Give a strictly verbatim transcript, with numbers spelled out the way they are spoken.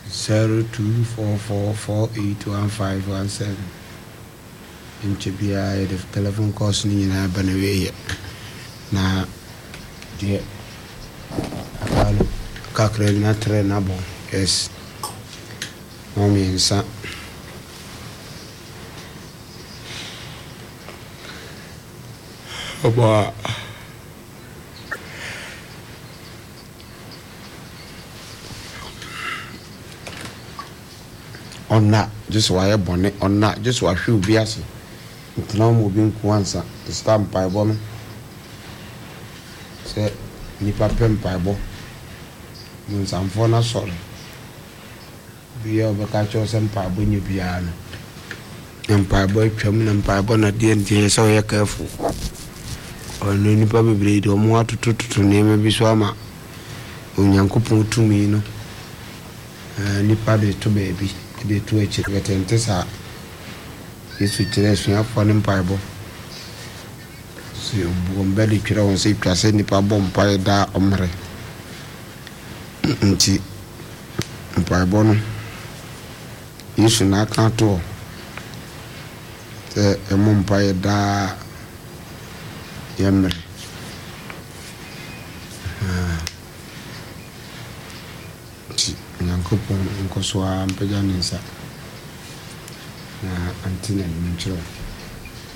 zero two four four four eight one five one seven. Inche biya the telephone calls ni na banwe na je akalo kakre na tre na bon yes mami insa oba onna just why bonnet onna just why shoe biasi ntna mo bi nkuansa stamp pa ebo me se ni pa pem pa ebo mun samfo na sori biya ba ka cho sem pa bo nyi biya no empa bo twam na empa bo na die ntie so ye kafu ono ni pa bebre do mo atututu ne me bi so ama onyankopon tumi no eh ni pa de to baby de to echi getente sa yesu tire suya fone mpaibo si bombe de twira won se twase ni pa bom pai da omre nti mpaibo no yesu na kan to te emo pai da yemre ah ti nyankopon nkoso a mpaja ninsa na antina ni mchiro